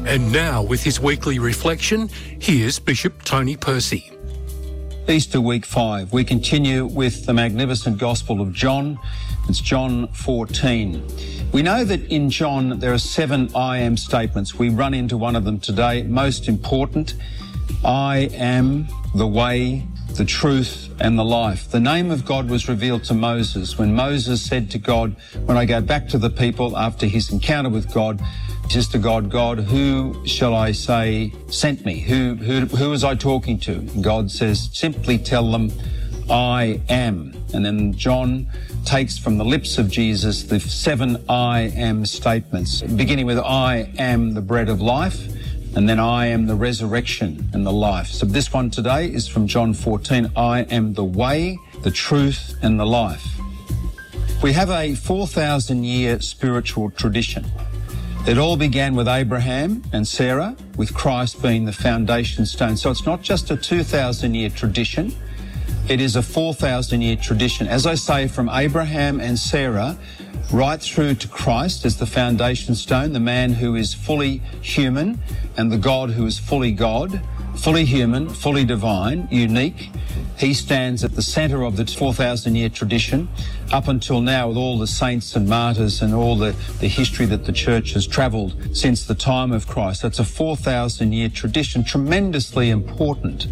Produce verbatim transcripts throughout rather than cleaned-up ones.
And now, with his weekly reflection, here's Bishop Tony Percy. Easter week five, we continue with the magnificent Gospel of John. It's John fourteen. We know that in John there are seven I am statements. We run into one of them today. Most important, I am the way, the truth and the life. The name of God was revealed to Moses when Moses said to God, when I go back to the people after his encounter with God, he says to God, God, who shall I say sent me? Who, who, who was I talking to? And God says, simply tell them, I am. And then John takes from the lips of Jesus the seven I am statements, beginning with I am the bread of life, and then I am the resurrection and the life. So this one today is from John fourteen. I am the way, the truth and the life. We have a four thousand year spiritual tradition. It all began with Abraham and Sarah, with Christ being the foundation stone. So it's not just a two thousand year tradition. It is a four thousand year tradition. As I say, from Abraham and Sarah right through to Christ as the foundation stone, the man who is fully human and the God who is fully God, fully human, fully divine, unique. He stands at the centre of the four thousand year tradition up until now, with all the saints and martyrs and all the, the history that the church has travelled since the time of Christ. That's a four thousand year tradition, tremendously important.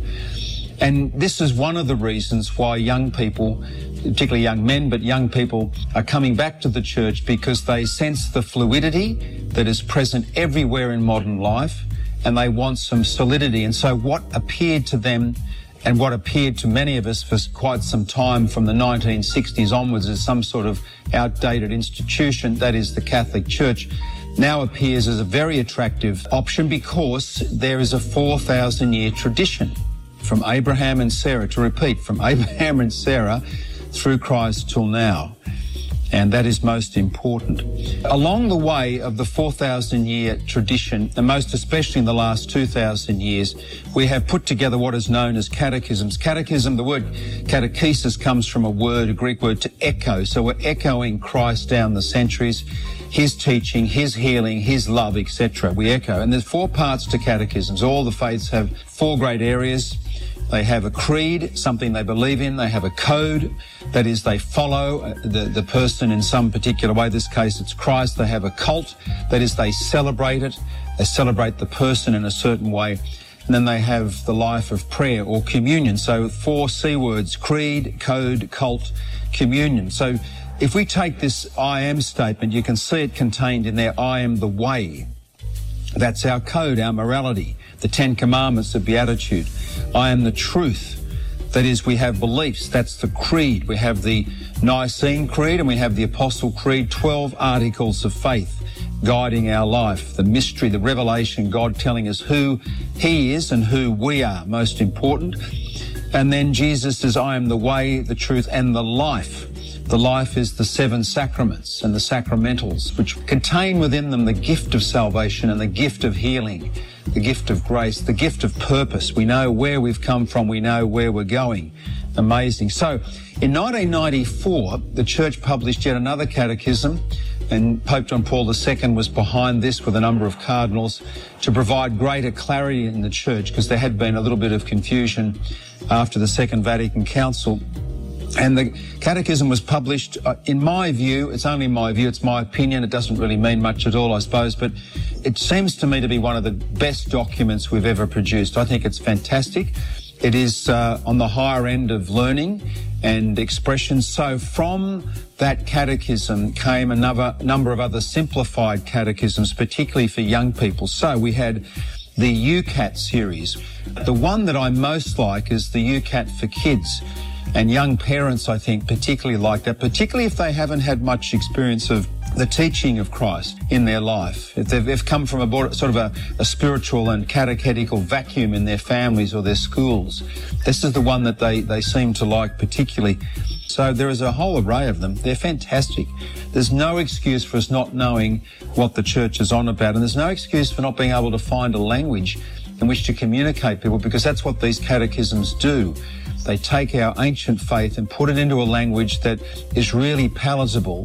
And this is one of the reasons why young people, particularly young men, but young people are coming back to the church, because they sense the fluidity that is present everywhere in modern life and they want some solidity. And so what appeared to them and what appeared to many of us for quite some time from the nineteen sixties onwards as some sort of outdated institution, that is the Catholic Church, now appears as a very attractive option because there is a four thousand year tradition from Abraham and Sarah, to repeat, from Abraham and Sarah through Christ till now. And that is most important. Along the way of the four thousand year tradition, and most especially in the last two thousand years, we have put together what is known as catechisms. Catechism, the word catechesis comes from a word, a Greek word, to echo. So we're echoing Christ down the centuries, his teaching, his healing, his love, et cetera. We echo. And there's four parts to catechisms. All the faiths have four great areas. They have a creed, something they believe in. They have a code, that is, they follow the, the person in some particular way. In this case, it's Christ. They have a cult, that is, they celebrate it. They celebrate the person in a certain way. And then they have the life of prayer or communion. So four C words: creed, code, cult, communion. So if we take this I am statement, you can see it contained in there, I am the way. That's our code, our morality, the Ten Commandments of Beatitude. I am the truth. That is, we have beliefs. That's the creed. We have the Nicene Creed and we have the Apostle Creed, twelve articles of faith guiding our life, the mystery, the revelation, God telling us who he is and who we are, most important. And then Jesus says, I am the way, the truth and the life. The life is the seven sacraments and the sacramentals, which contain within them the gift of salvation and the gift of healing, the gift of grace, the gift of purpose. We know where we've come from. We know where we're going. Amazing. So in nineteen ninety-four, the church published yet another catechism, and Pope John Paul the Second was behind this with a number of cardinals to provide greater clarity in the church, because there had been a little bit of confusion after the Second Vatican Council. And the catechism was published, uh, in my view, it's only my view, it's my opinion, it doesn't really mean much at all, I suppose, but it seems to me to be one of the best documents we've ever produced. I think it's fantastic. It is uh, on the higher end of learning and expression. So from that catechism came another number of other simplified catechisms, particularly for young people. So we had the U CAT series. The one that I most like is the U CAT for kids. And young parents, I think, particularly like that, particularly if they haven't had much experience of the teaching of Christ in their life. If they've, they've come from a sort of a, a spiritual and catechetical vacuum in their families or their schools, this is the one that they, they seem to like particularly. So there is a whole array of them. They're fantastic. There's no excuse for us not knowing what the church is on about, and there's no excuse for not being able to find a language in which to communicate people, because that's what these catechisms do. They take our ancient faith and put it into a language that is really palatable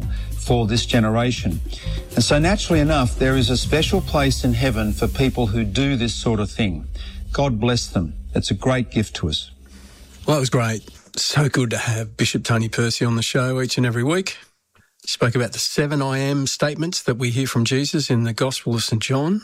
for this generation. And so naturally enough, there is a special place in heaven for people who do this sort of thing. God bless them. It's a great gift to us. Well, it was great. So good to have Bishop Tony Percy on the show each and every week. He spoke about the seven I am statements that we hear from Jesus in the Gospel of Saint John.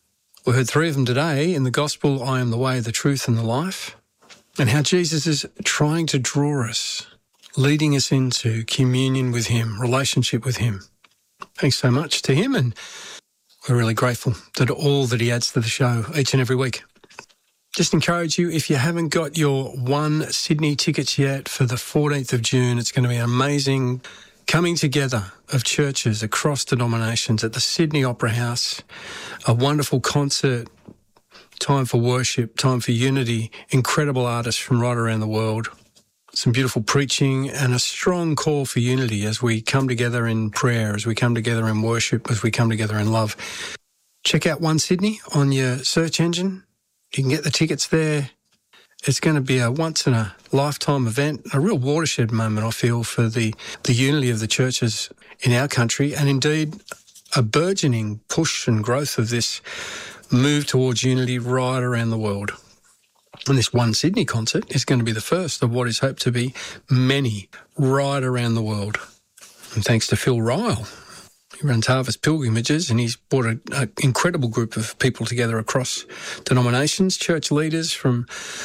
We heard three of them today in the Gospel, I am the way, the truth and the life, and how Jesus is trying to draw us, leading us into communion with him, relationship with him. Thanks so much to him, and we're really grateful that all that he adds to the show each and every week. Just encourage you, if you haven't got your One Sydney tickets yet for the fourteenth of June, it's going to be an amazing coming together of churches across denominations at the Sydney Opera House, a wonderful concert, time for worship, time for unity, incredible artists from right around the world, some beautiful preaching and a strong call for unity as we come together in prayer, as we come together in worship, as we come together in love. Check out One Sydney on your search engine. You can get the tickets there. It's going to be a once-in-a-lifetime event, a real watershed moment, I feel, for the, the unity of the churches in our country, and indeed a burgeoning push and growth of this move towards unity right around the world. And this One Sydney concert is going to be the first of what is hoped to be many right around the world. And thanks to Phil Ryle. He runs Harvest Pilgrimages, and he's brought an incredible group of people together across denominations. Church leaders from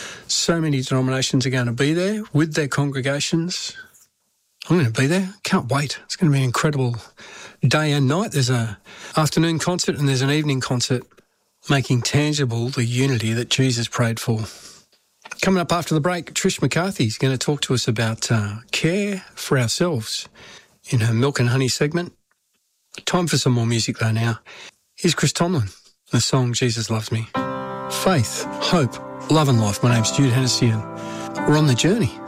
so many denominations are going to be there with their congregations. I'm going to be there. Can't wait. It's going to be an incredible day and night. There's an afternoon concert and there's an evening concert, making tangible the unity that Jesus prayed for. Coming up after the break, Trish McCarthy is going to talk to us about uh, care for ourselves in her Milk and Honey segment. Time for some more music though now. Here's Chris Tomlin, the song Jesus Loves Me. Faith, hope, love and life. My name's Jude Hennessy and we're on the journey.